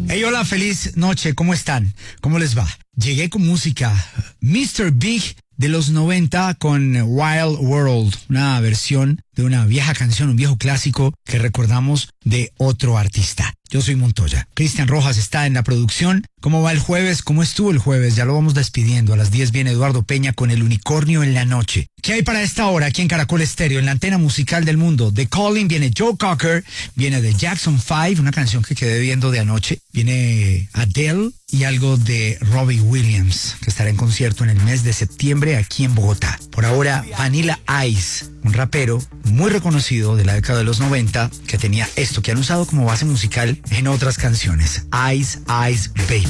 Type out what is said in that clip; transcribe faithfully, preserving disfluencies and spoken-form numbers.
Hey, hola, feliz noche, ¿cómo están? ¿Cómo les va? Llegué con música mister Big de los noventa con Wild World, una versión de una vieja canción, un viejo clásico que recordamos de otro artista. Yo soy Montoya. Cristian Rojas está en la producción. ¿Cómo va el jueves? ¿Cómo estuvo el jueves? Ya lo vamos despidiendo. A las diez viene Eduardo Peña con El Unicornio en la Noche. ¿Qué hay para esta hora aquí en Caracol Estéreo, en la antena musical del mundo? The Calling, viene Joe Cocker, viene de Jackson five, una canción que quedé viendo de anoche. Viene Adele y algo de Robbie Williams, que estará en concierto en el mes de septiembre aquí en Bogotá. Por ahora, Vanilla Ice, un rapero muy reconocido de la década de los noventa, que tenía esto que han usado como base musical en otras canciones. Ice, Ice, Baby.